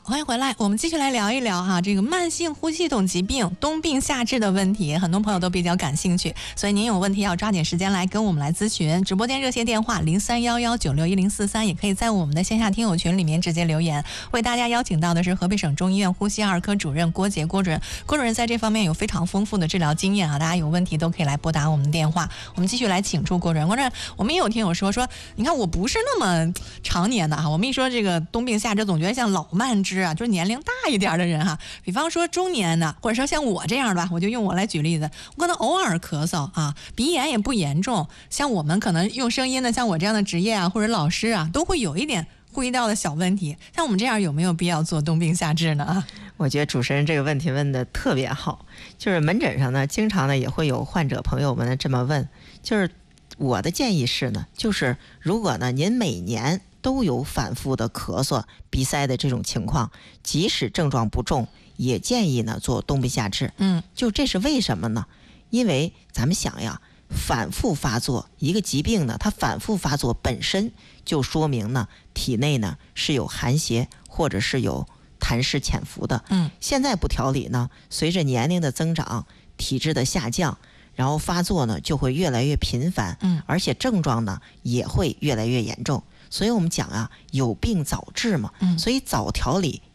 欢迎回来，我们继续来聊一聊哈这个慢性呼吸系统疾病冬病夏治的问题，很多朋友都比较感兴趣，所以您有问题要抓紧时间来跟我们来咨询。直播间热线电话0311961043，也可以在我们的线下听友群里面直接留言。为大家邀请到的是河北省中医院呼吸二科主任郭杰郭主任，郭主任在这方面有非常丰富的治疗经验啊，大家有问题都可以来拨打我们的电话。我们继续来请出郭主任。郭主任，我们也有听友说，你看我不是那么常年的哈，我们一说这个冬病夏治，总觉得像老慢支啊，就是年龄大一点的人哈，比方说中年的，或者说像我这样的吧，我就用我来举例子，我可能偶尔咳嗽啊，鼻炎也不严重，像我们可能用声音的，像我这样的职业啊，或者老师啊，都会有一点呼吸道的小问题，像我们这样有没有必要做冬病夏治呢？ 我觉得主持人这个问题问的特别好，就是门诊上呢，经常呢也会有患者朋友们呢这么问，就是我的建议是呢，就是如果呢您每年都有反复的咳嗽、鼻塞的这种情况，即使症状不重，也建议呢做冬病夏治。就这是为什么呢？因为咱们想呀，反复发作一个疾病呢，它反复发作本身就说明呢体内呢是有寒邪或者是有痰湿潜伏的。现在不调理呢，随着年龄的增长，体质的下降，然后发作呢就会越来越频繁，而且症状呢也会越来越严重。所以我们讲啊，有病早治嘛，所以早调理